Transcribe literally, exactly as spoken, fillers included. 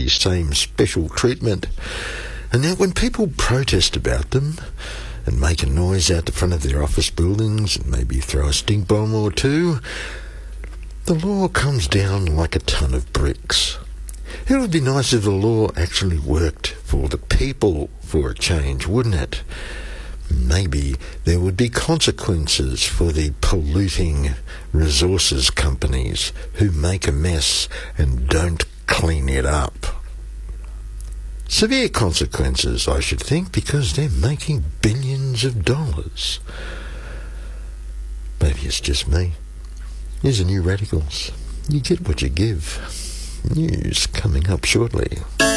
the same special treatment. And now when people protest about them and make a noise out the front of their office buildings and maybe throw a stink bomb or two, the law comes down like a ton of bricks. It would be nice if the law actually worked for the people for a change, wouldn't it? Maybe there would be consequences for the polluting resources companies who make a mess and don't clean it up. Severe consequences, I should think, because they're making billions of dollars. Maybe it's just me. Here's the New Radicals. You get what you give. News coming up shortly.